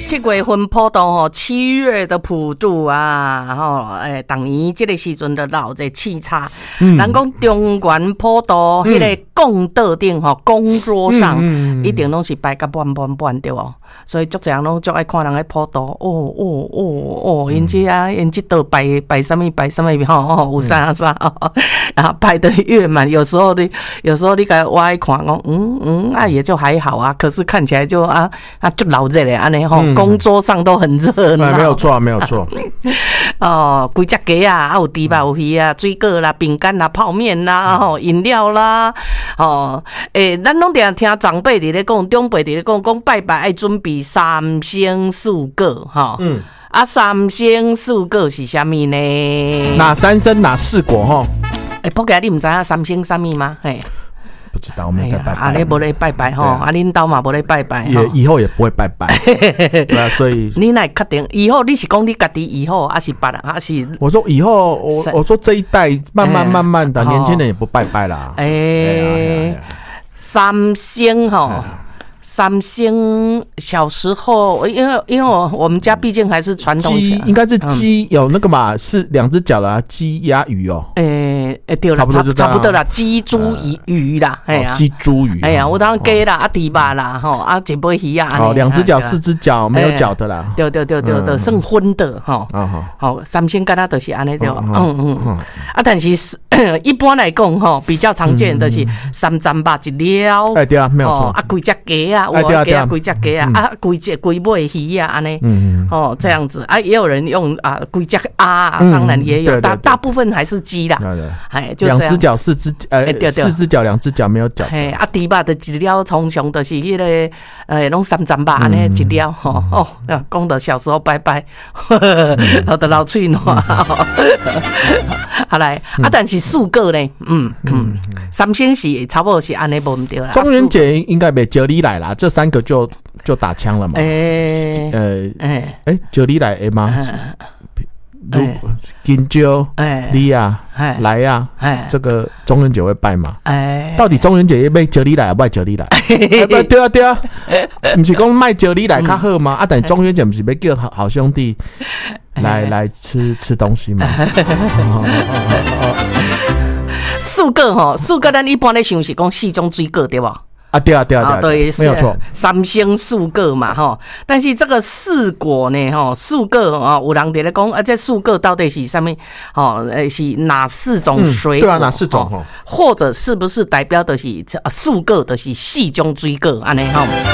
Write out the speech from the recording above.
7月份普渡吼，7月的普渡啊，吼，逐年这个时阵就闹这沏茶。人讲中原普渡，迄个供桌顶吼，供桌上一定拢是摆甲半对哦。所以足侪人拢足爱看人个普渡，因这道摆什么吼，有啥啊，摆得越满，有时候你甲我爱看讲，也就还好啊，可是看起来就就老热嘞，安尼吼，工桌上都很热闹。 没有错。 哦，规只鸡啊，有猪肉有鱼啊，水果啦、饼干啦、泡面啦、饮料啦，咱拢定听长辈伫咧讲，长辈伫咧讲拜拜爱准备3星4果，3星4果是啥物呢？ 哪3生哪4果哈？ 不过你唔知3星啥物吗？ 不知道，我们在拜拜。 你无咧拜拜吼，恁兜嘛无咧拜拜， 以后也不会拜拜。对啊，所以你哪确定？以后你是讲你家己以后，还是别人，还是？ 我说以后，我说这一代慢慢的，年轻人也不拜拜啦。 3星吼。3星小时候，因为我们家毕竟还是传统， 鸡应该是鸡有那个嘛，是2只脚啦，鸡鸭鱼哦。 对了，差不多啦，鸡猪鱼啦， 鸡猪鱼， 有当鸡啦，猪肉啦，一尾鱼啊 ，2只脚4只脚没有脚的啦， 对，算荤的哈。好，3星敢若就是安尼对，但是一般来讲比较常见的是3层肉一了， 对啊，没有错， 规只鸡啊，规只鸡啊，规尾鱼啊，安尼，这样子啊，也有人用规只当然也有，大部分还是鸡啦，就 2只脚4只4只脚2只脚没有脚， 猪肉的一了，通常都是迄个拢3层肉安尼一了，讲到小时候拜拜，我都流嘴烂，好来但是4果呢，3星是差不多是安尼无唔对啦。 中元节应该没九里来啦，这3个就打枪了嘛。九里来吗？金蕉、梨啊、来啊，这个中元节会拜吗？到底中元节要卖九里来，不卖九里来？对啊，不是讲卖九里来较好吗？但中元节不是要叫好兄弟来吃东西吗 ？4果咱一般咧想是讲4种水果对吧？ 对啊，没有错 ，3星4果嘛哈，但是这个4果呢4果有人在咧讲这4果到底是什么？是哪4种水果？ 对啊，哪4种？ 或者是不是代表的是4果的是4种水果安尼哈？